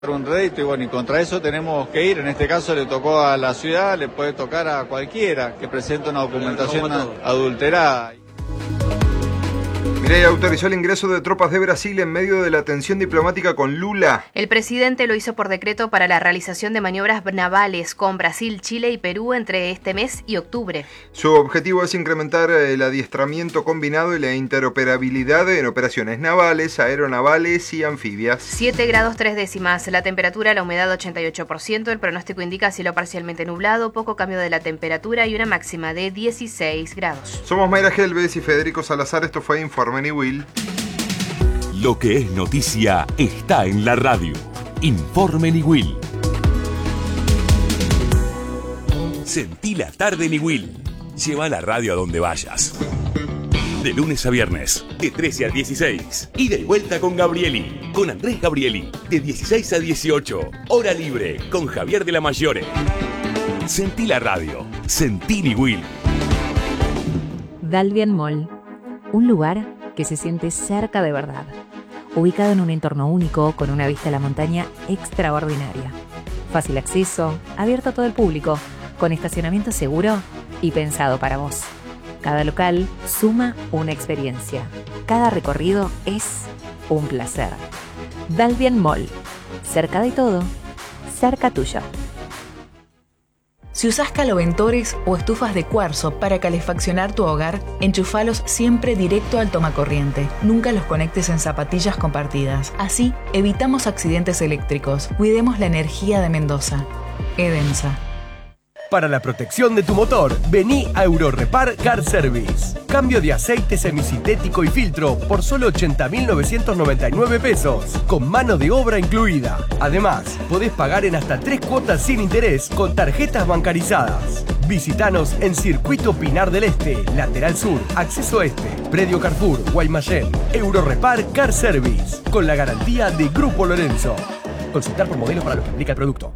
Un rédito y bueno, y contra eso tenemos que ir. En este caso le tocó a la ciudad, le puede tocar a cualquiera que presente una documentación adulterada. Milei autorizó el ingreso de tropas de Brasil en medio de la tensión diplomática con Lula. El presidente lo hizo por decreto para la realización de maniobras navales con Brasil, Chile y Perú entre este mes y octubre. Su objetivo es incrementar el adiestramiento combinado y la interoperabilidad en operaciones navales, aeronavales y anfibias. 7 grados 3 décimas, la temperatura, la humedad 88%, el pronóstico indica cielo parcialmente nublado, poco cambio de la temperatura y una máxima de 16 grados. Somos Mayra Helves y Federico Salazar, esto fue Informe Niwil. Lo que es noticia está en la radio. Informe Niwil. Sentí la tarde Niwil. Lleva la radio a donde vayas. De lunes a viernes, de 13 a 16. Ida y vuelta con Gabrieli. Con Andrés Gabrieli. De 16 a 18. Hora libre con Javier de la Mayore. Sentí la radio. Sentí Niwil. Dalvian Mall. Un lugar que se siente cerca de verdad, ubicado en un entorno único con una vista a la montaña extraordinaria. Fácil acceso, abierto a todo el público, con estacionamiento seguro y pensado para vos. Cada local suma una experiencia. Cada recorrido es un placer. Dalvian Mall. Cerca de todo, cerca tuyo. Si usás caloventores o estufas de cuarzo para calefaccionar tu hogar, enchufalos siempre directo al tomacorriente. Nunca los conectes en zapatillas compartidas. Así, evitamos accidentes eléctricos. Cuidemos la energía de Mendoza. Edensa. Para la protección de tu motor, vení a Eurorepar Car Service. Cambio de aceite semisintético y filtro por solo 80.999 pesos, con mano de obra incluida. Además, podés pagar en hasta 3 cuotas sin interés con tarjetas bancarizadas. Visítanos en Circuito Pinar del Este, Lateral Sur, Acceso Este, Predio Carrefour, Guaymallén. Eurorepar Car Service, con la garantía de Grupo Lorenzo. Consultar por modelos para lo que implica el producto.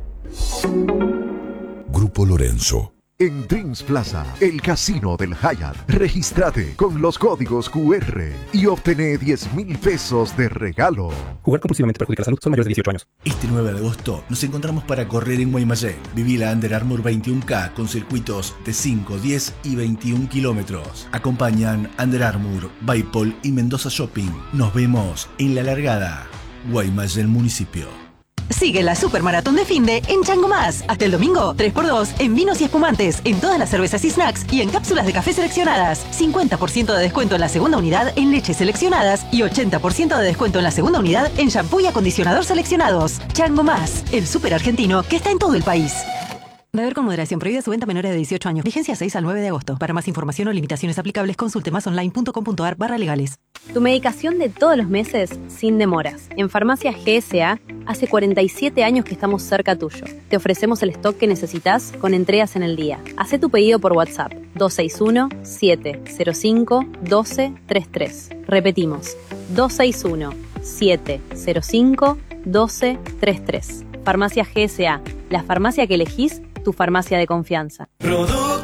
Grupo Lorenzo. En Dreams Plaza, el casino del Hyatt. Regístrate con los códigos QR y obtené 10.000 pesos de regalo. Jugar compulsivamente perjudica la salud, son mayores de 18 años. Este 9 de agosto nos encontramos para correr en Guaymallén. Viví la Under Armour 21K con circuitos de 5, 10 y 21 kilómetros. Acompañan Under Armour, Baipol y Mendoza Shopping. Nos vemos en la largada. Guaymallén Municipio. Sigue la Supermaratón de Finde en Chango Más. Hasta el domingo, 3x2 en vinos y espumantes, en todas las cervezas y snacks y en cápsulas de café seleccionadas. 50% de descuento en la segunda unidad en leches seleccionadas y 80% de descuento en la segunda unidad en shampoo y acondicionador seleccionados. Chango Más, el súper argentino que está en todo el país. Beber con moderación, prohibida su venta a menores de 18 años. Vigencia 6 al 9 de agosto. Para más información o limitaciones aplicables, consulte masonline.com.ar/legales. Tu medicación de todos los meses sin demoras. En Farmacia GSA, hace 47 años que estamos cerca tuyo. Te ofrecemos el stock que necesitas con entregas en el día. Hacé tu pedido por WhatsApp 261-705-1233. Repetimos, 261-705-1233. Farmacia GSA, la farmacia que elegís, tu farmacia de confianza. Productos